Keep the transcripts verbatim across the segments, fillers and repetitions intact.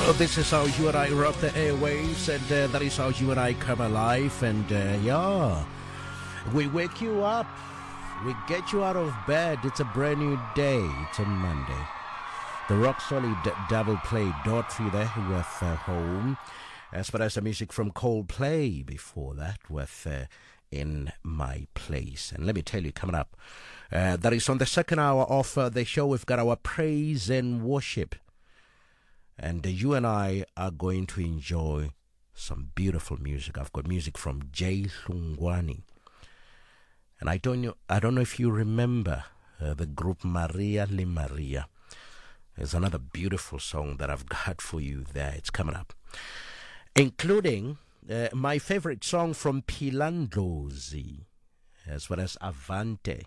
Oh, this is how you and I rock the airwaves, and uh, that is how you and I come alive. And uh, yeah, we wake you up, we get you out of bed. It's a brand new day. It's a Monday. The rock solid double play Daughtry there with uh, Home, as well as the music from Coldplay before that with uh, In My Place. And let me tell you, coming up, uh, that is on the second hour of uh, the show. We've got our praise and worship. And you and I are going to enjoy some beautiful music. I've got music from Jay Hlungwane. And I don't know, I don't know if you remember uh, the group Maria Le Maria. There's another beautiful song that I've got for you there. It's coming up. Including uh, my favorite song from Philandlozi, as well as Avante.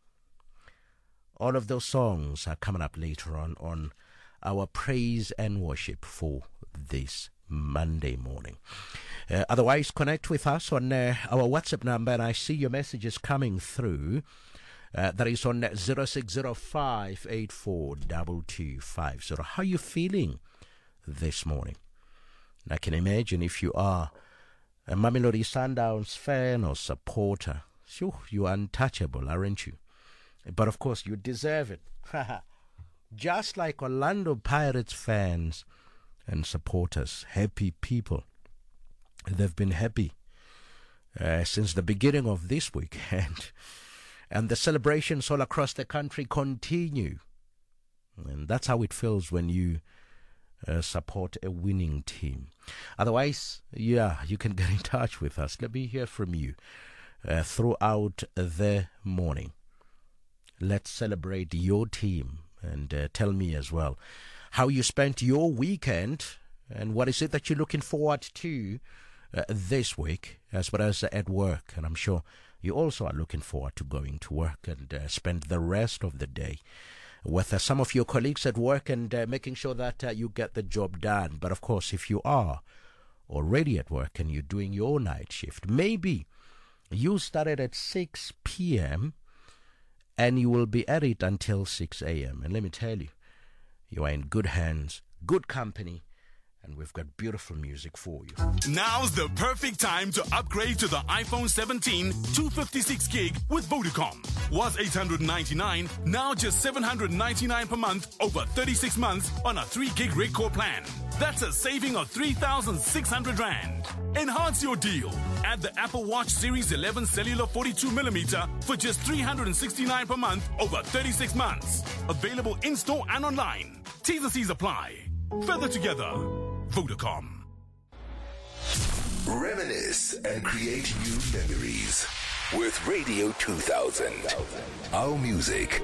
All of those songs are coming up later on on our praise and worship for this Monday morning. Uh, otherwise, connect with us on uh, our WhatsApp number, and I see your messages coming through. Uh, that is on zero six zero five eight four two two five zero. How are you feeling this morning? And I can imagine if you are a Mamelodi Sundowns fan or supporter, sure, you are untouchable, aren't you? But of course, you deserve it. Just like Orlando Pirates fans and supporters, happy people. They've been happy uh, since the beginning of this weekend. And the celebrations all across the country continue. And that's how it feels when you uh, support a winning team. Otherwise, yeah, you can get in touch with us. Let me hear from you uh, throughout the morning. Let's celebrate your team. And uh, tell me as well how you spent your weekend and what is it that you're looking forward to uh, this week, as well as uh, at work. And I'm sure you also are looking forward to going to work and uh, spend the rest of the day with uh, some of your colleagues at work and uh, making sure that uh, you get the job done. But of course, if you are already at work and you're doing your night shift, maybe you started at six p.m., and you will be at it until six a.m. And let me tell you, you are in good hands, good company, and we've got beautiful music for you. Now's the perfect time to upgrade to the iPhone seventeen two fifty-six gig with Vodacom. Was eight hundred ninety-nine dollars, now just seven hundred ninety-nine dollars per month over thirty-six months on a three gig rig core plan. That's a saving of three thousand six hundred rand. Enhance your deal. Add the Apple Watch Series eleven Cellular forty-two millimeter for just three hundred sixty-nine dollars per month over thirty-six months. Available in-store and online. T's and C's apply. Further together. Vodacom. Reminisce and create new memories with Radio two thousand. Our music,